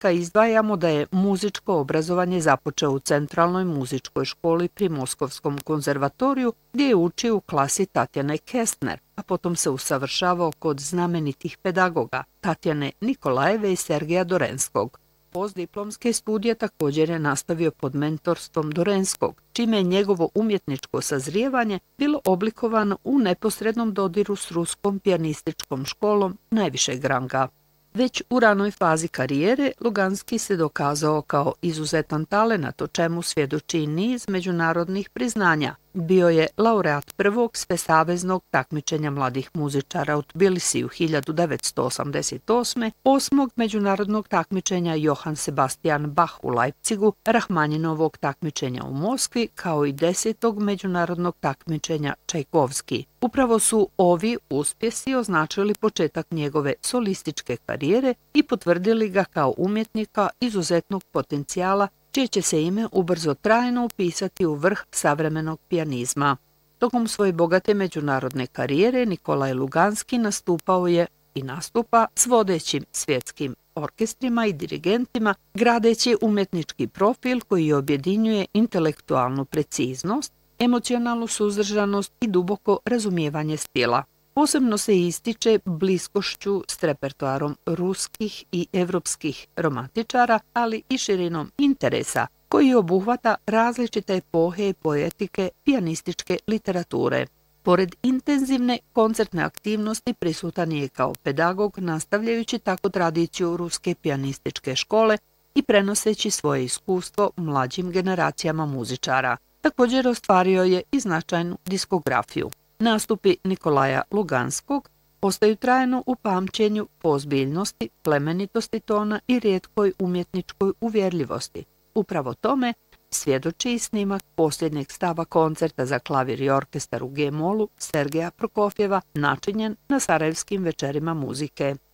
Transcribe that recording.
početka izdvajamo da je muzičko obrazovanje započeo u Centralnoj muzičkoj školi pri Moskovskom konzervatoriju, gdje je učio u klasi Tatjane Kestner, a potom se usavršavao kod znamenitih pedagoga Tatjane Nikolajeve i Sergeja Dorenskog. Postdiplomske studije također je nastavio pod mentorstvom Dorenskog, čime je njegovo umjetničko sazrijevanje bilo oblikovano u neposrednom dodiru s ruskom pijanističkom školom najvišeg ranga. Već u ranoj fazi karijere Luganski se dokazao kao izuzetan talenat, o čemu svjedoči i niz međunarodnih priznanja. Bio je laureat prvog svesaveznog takmičenja mladih muzičara u Tbilisiju 1988. 8. međunarodnog takmičenja Johann Sebastian Bach u Leipzigu, Rahmaninovog takmičenja u Moskvi, kao i 10. međunarodnog takmičenja Čajkovski. Upravo su ovi uspjesi označili početak njegove solističke karijere i potvrdili ga kao umjetnika izuzetnog potencijala, čije će se ime ubrzo trajno upisati u vrh savremenog pijanizma. Tokom svoje bogate međunarodne karijere Nikolaj Luganski nastupao je i nastupa s vodećim svjetskim orkestrima i dirigentima, gradeći umjetnički profil koji objedinjuje intelektualnu preciznost, emocionalnu suzdržanost i duboko razumijevanje stila. Posebno se ističe bliskošću s repertoarom ruskih i evropskih romantičara, ali i širinom interesa koji obuhvata različite epohe i poetike pijanističke literature. Pored intenzivne koncertne aktivnosti prisutan je kao pedagog, nastavljajući tako tradiciju ruske pijanističke škole i prenoseći svoje iskustvo mlađim generacijama muzičara. Također ostvario je i značajnu diskografiju. Nastupi Nikolaja Luganskog ostaju trajno u pamćenju po ozbiljnosti, plemenitosti tona i rijetkoj umjetničkoj uvjerljivosti. Upravo tome svjedoči i snimak posljednjeg stava koncerta za klavir i orkestar u G-molu Sergeja Prokofjeva, načinjen na Sarajevskim večerima muzike.